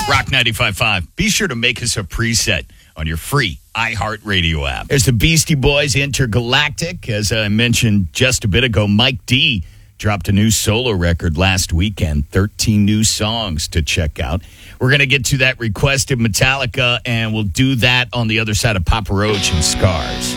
Rock 95.5. Be sure to make us a preset on your free iHeartRadio app. There's the Beastie Boys Intergalactic. As I mentioned just a bit ago, Mike D dropped a new solo record last weekend. 13 new songs to check out. We're going to get to that requested Metallica, and we'll do that on the other side of Papa Roach and Scars.